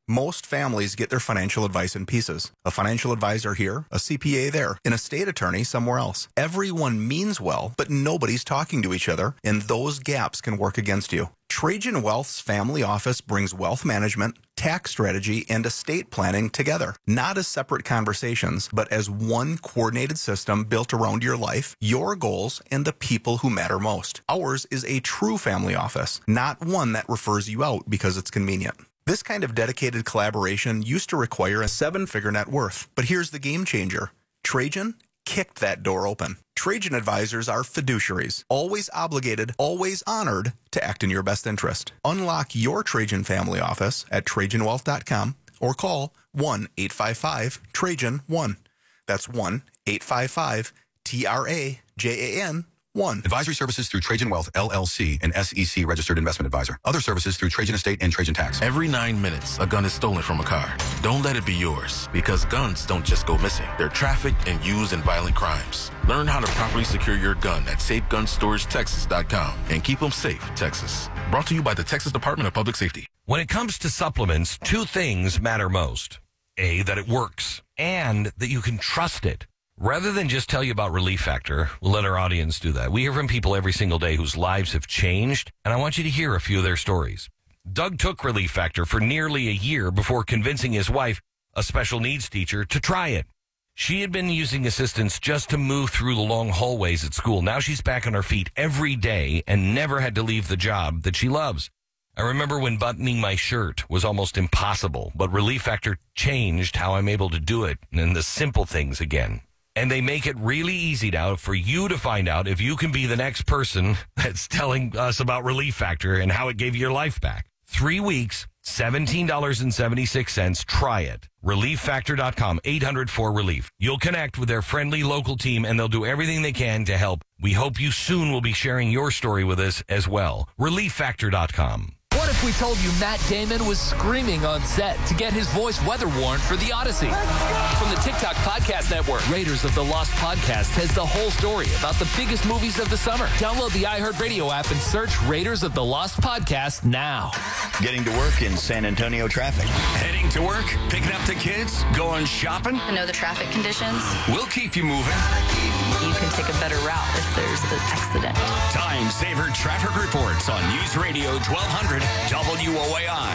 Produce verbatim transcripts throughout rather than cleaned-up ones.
Most families get their financial advice in pieces. A financial advisor here, a C P A there, an estate attorney somewhere else. Everyone means well, but nobody's talking to each other, and those gaps can work against you. Trajan Wealth's family office brings wealth management, tax strategy, and estate planning together. Not as separate conversations, but as one coordinated system built around your life, your goals, and the people who matter most. Ours is a true family office, not one that refers you out because it's convenient. This kind of dedicated collaboration used to require a seven-figure net worth. But here's the game changer. Trajan kicked that door open. Trajan advisors are fiduciaries, always obligated, always honored to act in your best interest. Unlock your Trajan family office at Trajan Wealth dot com or call one eight five five Trajan one. That's one eight five five T R A J A N one. Advisory services through Trajan Wealth, L L C, an S E C registered investment advisor. Other services through Trajan Estate and Trajan Tax. Every nine minutes, a gun is stolen from a car. Don't let it be yours, because guns don't just go missing. They're trafficked and used in violent crimes. Learn how to properly secure your gun at Safe Gun Storage Texas dot com and keep them safe, Texas. Brought to you by the Texas Department of Public Safety. When it comes to supplements, two things matter most. A, that it works, and that you can trust it. Rather than just tell you about Relief Factor, we'll let our audience do that. We hear from people every single day whose lives have changed, and I want you to hear a few of their stories. Doug took Relief Factor for nearly a year before convincing his wife, a special needs teacher, to try it. She had been using assistance just to move through the long hallways at school. Now she's back on her feet every day and never had to leave the job that she loves. I remember when buttoning my shirt was almost impossible, but Relief Factor changed how I'm able to do it and the simple things again. And they make it really easy now for you to find out if you can be the next person that's telling us about Relief Factor and how it gave you your life back. Three weeks, seventeen dollars and seventy-six cents. Try it. Relief Factor dot com, eight hundred four relief. You'll connect with their friendly local team, and they'll do everything they can to help. We hope you soon will be sharing your story with us as well. Relief Factor dot com. What if we told you Matt Damon was screaming on set to get his voice weather-worn for The Odyssey? From the TikTok Podcast Network, Raiders of the Lost Podcast has the whole story about the biggest movies of the summer. Download the iHeartRadio app and search Raiders of the Lost Podcast now. Getting to work in San Antonio traffic. Heading to work, picking up the kids, going shopping. To know the traffic conditions. We'll keep you moving. You can take a better route if there's an accident. Time Saver Traffic Reports on News Radio twelve hundred W O A I.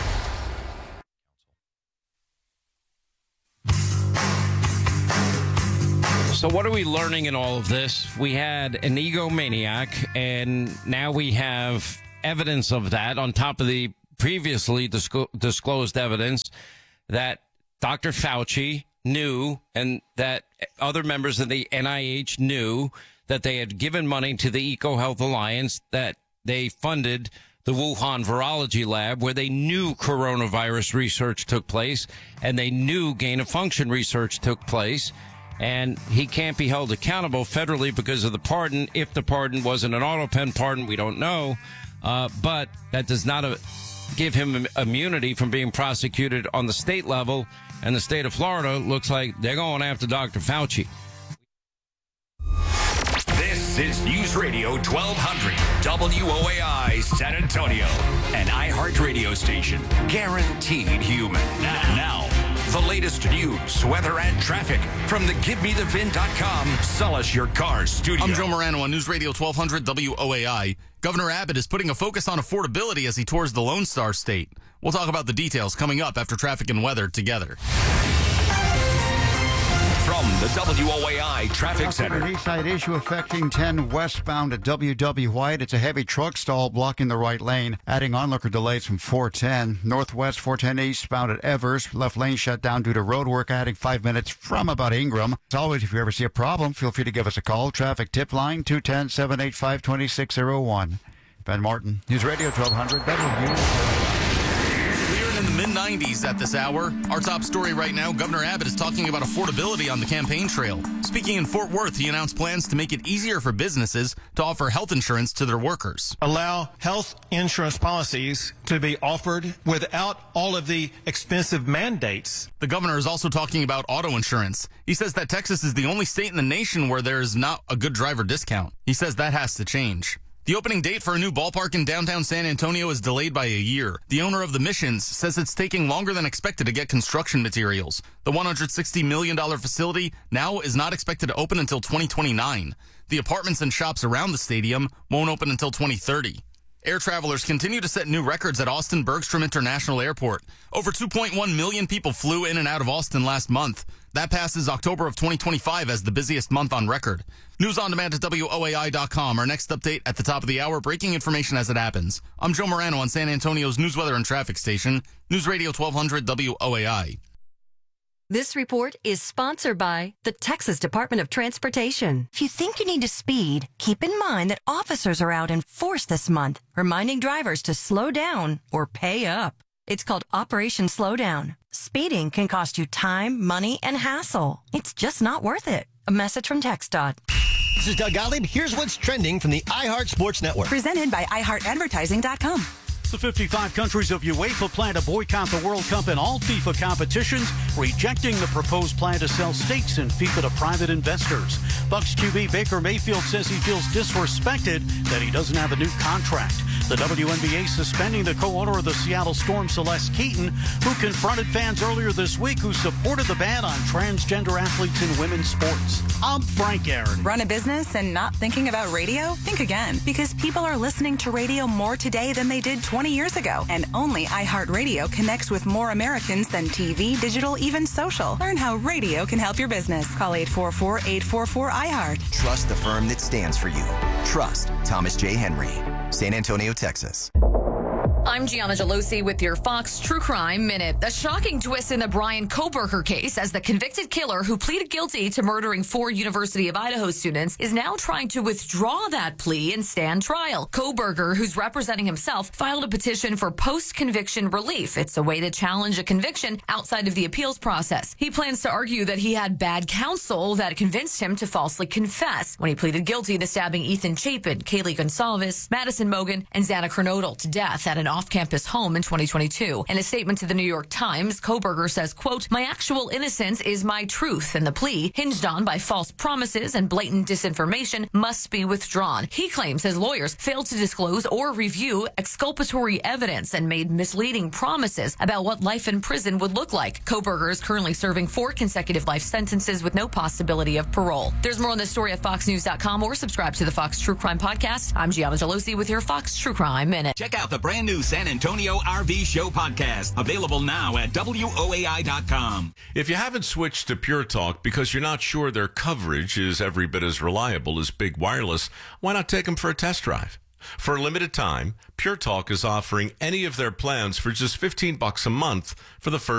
So what are we learning in all of this? We had an egomaniac, and now we have evidence of that on top of the previously disclo- disclosed evidence that Doctor Fauci knew and that other members of the N I H knew that they had given money to the EcoHealth Alliance, that they funded the Wuhan Virology Lab, where they knew coronavirus research took place and they knew gain-of-function research took place. And he can't be held accountable federally because of the pardon. If the pardon wasn't an auto pen pardon, we don't know. Uh, but that does not uh, give him immunity from being prosecuted on the state level. And the state of Florida looks like they're going after Doctor Fauci. This is News Radio twelve hundred W O A I San Antonio, an iHeart radio station, guaranteed human. Now, the latest news, weather, and traffic from the Give Me The Vin dot com Sell Us Your Cars studio. I'm Joe Morano on News Radio twelve hundred W O A I. Governor Abbott is putting a focus on affordability as he tours the Lone Star State. We'll talk about the details coming up after traffic and weather together. From the W O A I Traffic Center. An east-side issue affecting ten westbound at W W White. It's a heavy truck stall blocking the right lane, adding onlooker delays from four ten. Northwest four ten eastbound at Evers. Left lane shut down due to road work, adding five minutes from about Ingram. As always, if you ever see a problem, feel free to give us a call. Traffic tip line two one zero, seven eight five, two six zero one. Ben Martin, News Radio twelve hundred W. In the mid nineties at this hour. Our top story right now, Governor Abbott is talking about affordability on the campaign trail. Speaking in Fort Worth, he announced plans to make it easier for businesses to offer health insurance to their workers. Allow health insurance policies to be offered without all of the expensive mandates. The governor is also talking about auto insurance. He says that Texas is the only state in the nation where there is not a good driver discount. He says that has to change. The opening date for a new ballpark in downtown San Antonio is delayed by a year. The owner of the Missions says it's taking longer than expected to get construction materials. The one hundred sixty million dollars facility now is not expected to open until twenty twenty-nine. The apartments and shops around the stadium won't open until twenty thirty. Air travelers continue to set new records at Austin Bergstrom International Airport. Over two point one million people flew in and out of Austin last month. That passes October of twenty twenty-five as the busiest month on record. News on demand at W O A I dot com. Our next update at the top of the hour, breaking information as it happens. I'm Joe Morano on San Antonio's news, weather, and traffic station, News Radio twelve hundred W O A I. This report is sponsored by the Texas Department of Transportation. If you think you need to speed, keep in mind that officers are out in force this month, reminding drivers to slow down or pay up. It's called Operation Slowdown. Speeding can cost you time, money, and hassle. It's just not worth it. A message from TxDOT. This is Doug Gottlieb. Here's what's trending from the iHeart Sports Network. Presented by i heart advertising dot com. The fifty-five countries of UEFA plan to boycott the World Cup and all FIFA competitions, rejecting the proposed plan to sell stakes in FIFA to private investors. Bucks Q B Baker Mayfield says he feels disrespected that he doesn't have a new contract. The W N B A suspending the co-owner of the Seattle Storm, Celeste Keaton, who confronted fans earlier this week who supported the ban on transgender athletes in women's sports. I'm Frank Aaron. Run a business and not thinking about radio? Think again, because people are listening to radio more today than they did twenty years ago. And only iHeartRadio connects with more Americans than T V, digital, even social. Learn how radio can help your business. Call eight four four, eight four four, iHeart. Trust the firm that stands for you. Trust Thomas J. Henry. San Antonio, Texas. I'm Gianna Gelosi with your Fox True Crime Minute. A shocking twist in the Bryan Kohberger case as the convicted killer who pleaded guilty to murdering four University of Idaho students is now trying to withdraw that plea and stand trial. Kohberger, who's representing himself, filed a petition for post-conviction relief. It's a way to challenge a conviction outside of the appeals process. He plans to argue that he had bad counsel that convinced him to falsely confess when he pleaded guilty to stabbing Ethan Chapin, Kaylee Gonsalves, Madison Mogen, and Xana Kernodle to death at an off-campus home in twenty twenty-two. In a statement to the New York Times, Kohberger says, quote, "My actual innocence is my truth, and the plea, hinged on by false promises and blatant disinformation, must be withdrawn." He claims his lawyers failed to disclose or review exculpatory evidence and made misleading promises about what life in prison would look like. Kohberger is currently serving four consecutive life sentences with no possibility of parole. There's more on this story at fox news dot com or subscribe to the Fox True Crime Podcast. I'm Gianna Gelosi with your Fox True Crime Minute. Check out the brand new San Antonio R V Show podcast, available now at W O A I dot com. If you haven't switched to Pure Talk because you're not sure their coverage is every bit as reliable as Big Wireless, why not take them for a test drive? For a limited time, Pure Talk is offering any of their plans for just fifteen bucks a month for the first